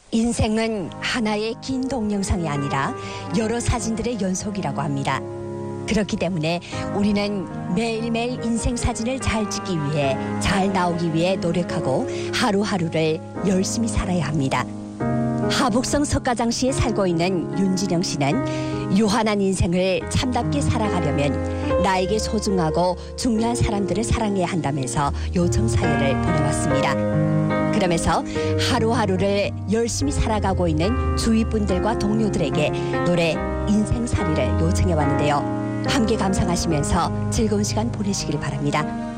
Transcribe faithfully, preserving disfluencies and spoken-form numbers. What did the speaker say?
인생은 하나의 긴 동영상이 아니라 여러 사진들의 연속이라고 합니다. 그렇기 때문에 우리는 매일매일 인생 사진을 잘 찍기 위해, 잘 나오기 위해 노력하고 하루하루를 열심히 살아야 합니다. 하북성 석가장시에 살고 있는 윤진영 씨는 유한한 인생을 참답게 살아가려면 나에게 소중하고 중요한 사람들을 사랑해야 한다면서 요청 사연을 보내왔습니다. 그러면서 하루하루를 열심히 살아가고 있는 주위 분들과 동료들에게 노래 인생살이를 요청해 왔는데요. 함께 감상하시면서 즐거운 시간 보내시길 바랍니다.